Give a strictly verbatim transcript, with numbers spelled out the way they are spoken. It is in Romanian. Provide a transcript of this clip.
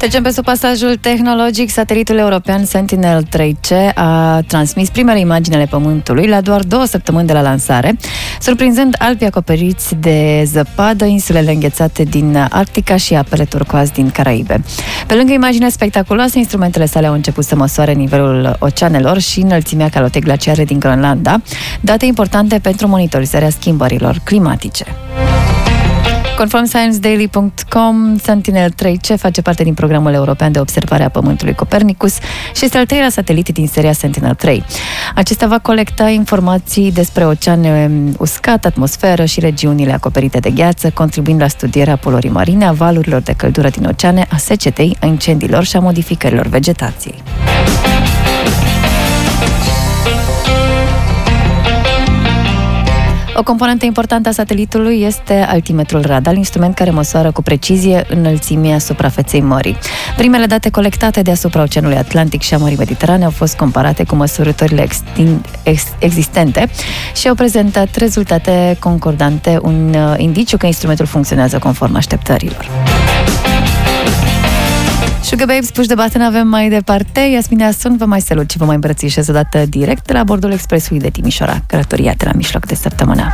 Trecem pe sub pasajul tehnologic. Satelitul european Sentinel trei C a transmis primele imagini ale Pământului la doar două săptămâni de la lansare, surprinzând albii acoperiți de zăpadă, insulele înghețate din Arctica și apele turcoaz din Caraibe. Pe lângă imagine spectaculoase, instrumentele sale au început să măsoare nivelul oceanelor și înălțimea calotei glaciare din Groenlanda, date importante pentru monitorizarea schimbărilor climatice. Conform science daily punct com, Sentinel trei C face parte din programul european de observare a Pământului Copernicus și este al treilea satelit din seria Sentinel trei. Acesta va colecta informații despre oceane uscat, atmosferă și regiunile acoperite de gheață, contribuind la studierea poluării marine, a valurilor de căldură din oceane, a secetei, a incendiilor și a modificărilor vegetației. O componentă importantă a satelitului este altimetrul radar, instrument care măsoară cu precizie înălțimea suprafeței mării. Primele date colectate deasupra Oceanului Atlantic și a Mării Mediterane au fost comparate cu măsurătorile ex- existente și au prezentat rezultate concordante, un uh, indiciu că instrumentul funcționează conform așteptărilor. Sugar Babes, puși de button avem mai departe. Iasmina Sun, vă mai salut și vă mai îmbrățișez odată direct de la bordul expresului de Timișoara, călătoria de la mijloc de săptămână.